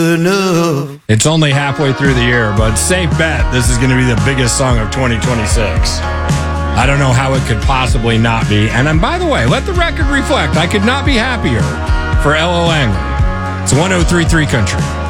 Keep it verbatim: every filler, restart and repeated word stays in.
enough. It's only halfway through the year, but safe bet this is going to be the biggest song of twenty twenty-six. I don't know how it could possibly not be. And um, by the way, let the record reflect. I could not be happier for Ella Langley. It's one oh three point three Country.